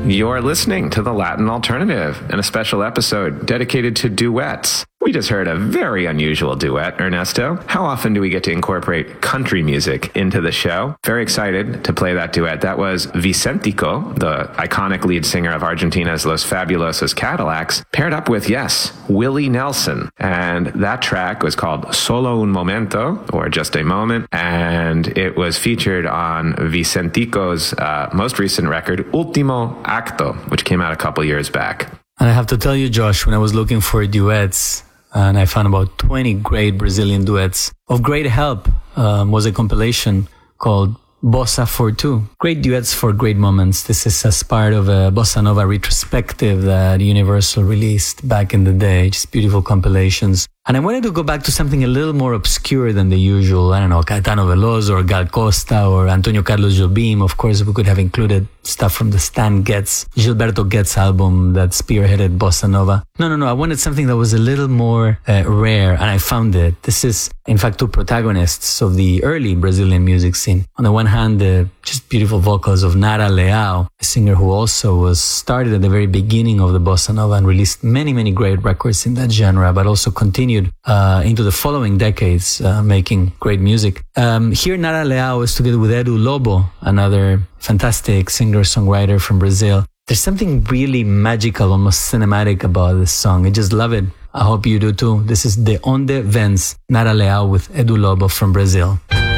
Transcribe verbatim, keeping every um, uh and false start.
You're listening to The Latin Alternative and a special episode dedicated to duets. We just heard a very unusual duet, Ernesto. How often do we get to incorporate country music into the show? Very excited to play that duet. That was Vicentico, the iconic lead singer of Argentina's Los Fabulosos Cadillacs, paired up with, yes, Willie Nelson. And that track was called Solo un Momento, or Just a Moment, and it was featured on Vicentico's uh, most recent record, Ultimo Acto, which came out a couple years back. And I have to tell you, Josh, when I was looking for duets, and I found about twenty great Brazilian duets. Of great help um, was a compilation called Bossa for Two. Great duets for great moments. This is as part of a Bossa Nova retrospective that Universal released back in the day. Just beautiful compilations. And I wanted to go back to something a little more obscure than the usual. I don't know, Caetano Veloso or Gal Costa or Antonio Carlos Jobim. Of course, we could have included stuff from the Stan Getz, Gilberto Getz album that spearheaded Bossa Nova. No, no, no. I wanted something that was a little more uh, rare, and I found it. This is, in fact, two protagonists of the early Brazilian music scene. On the one hand, the just beautiful vocals of Nara Leao, a singer who also was started at the very beginning of the Bossa Nova and released many, many great records in that genre, but also continued Uh, into the following decades, uh, making great music. Um, here, Nara Leao is together with Edu Lobo, another fantastic singer-songwriter from Brazil. There's something really magical, almost cinematic about this song. I just love it. I hope you do too. This is De Onde Vens, Nara Leao with Edu Lobo from Brazil.